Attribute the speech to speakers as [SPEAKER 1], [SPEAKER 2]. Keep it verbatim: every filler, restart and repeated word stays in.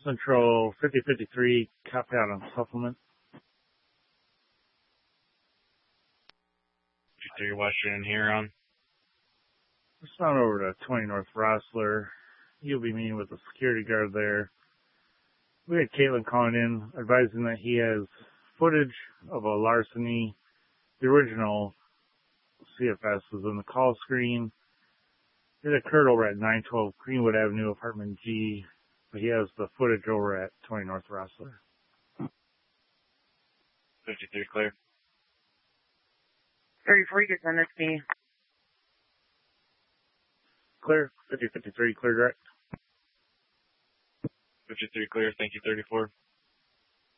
[SPEAKER 1] Central fifty fifty-three, copy out on supplement.
[SPEAKER 2] fifty-three Western and Huron.
[SPEAKER 1] Respond over to twenty North Rossler. You'll be meeting with the security guard there. We had Caitlin calling in, advising that he has footage of a larceny. The original C F S was in the call screen. It occurred over at nine twelve Greenwood Avenue, apartment G, but he has the footage over at twenty North Rossler.
[SPEAKER 2] fifty-three clear.
[SPEAKER 3] thirty-four, you can send this to me.
[SPEAKER 1] Clear. fifty fifty-three, clear direct.
[SPEAKER 2] fifty-three clear, thank you, thirty-four.